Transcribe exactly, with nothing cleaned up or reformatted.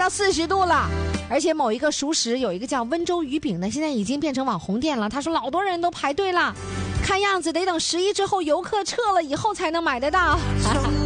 到四十度了。而且某一个熟食有一个叫温州鱼饼的，现在已经变成网红店了。他说老多人都排队了，看样子得等十一之后游客撤了以后才能买得到。